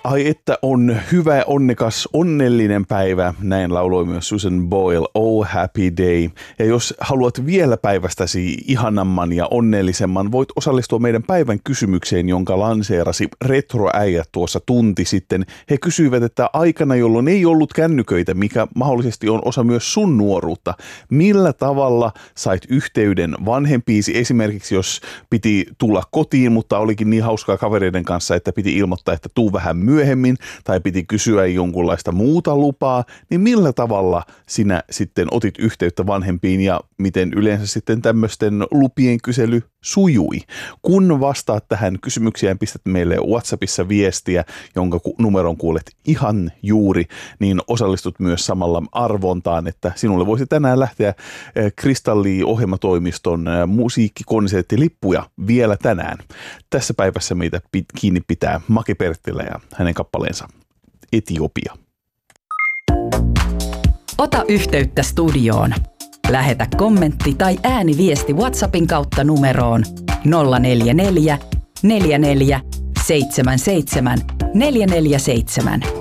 Ai että on hyvä, onnekas, onnellinen päivä, näin lauloi myös Susan Boyle, Oh Happy Day. Ja jos haluat vielä päivästäsi ihanamman ja onnellisemman, voit osallistua meidän päivän kysymykseen, jonka lanseerasi Retroäijät tuossa tunti sitten. He kysyivät, että aikana, jolloin ei ollut kännyköitä, mikä mahdollisesti on osa myös sun nuoruutta, millä tavalla sait yhteyden vanhempiisi, esimerkiksi jos piti tulla kotiin, mutta olikin niin hauskaa kavereiden kanssa, että piti ilmoittaa, että tuu vähän myöhemmin tai piti kysyä jonkunlaista muuta lupaa, niin millä tavalla sinä sitten otit yhteyttä vanhempiin ja miten yleensä sitten tämmöisten lupien kysely sujui? Kun vastaat tähän kysymykseen, pistät meille WhatsAppissa viestiä, jonka numeron kuulet ihan juuri, niin osallistut myös samalla arvontaan, että sinulle voisi tänään lähteä Kristalli-ohjelmatoimiston musiikkikonserttilippuja vielä tänään. Tässä päivässä meitä kiinni pitää Maki Perttilä ja hänen kappaleensa Etiopia. Ota yhteyttä studioon. Lähetä kommentti tai ääniviesti WhatsAppin kautta numeroon 044 44 77 447.